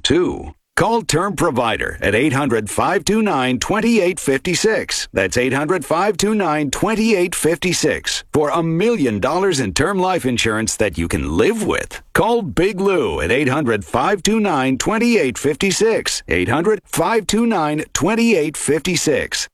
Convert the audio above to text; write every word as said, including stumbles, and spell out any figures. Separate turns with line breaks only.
too. Call Term Provider at eight hundred, five two nine, two eight five six. That's eight hundred, five two nine, two eight five six for a million dollars in term life insurance that you can live with. Call Big Lou at eight hundred, five two nine, two eight five six. eight hundred, five two nine, two eight five six.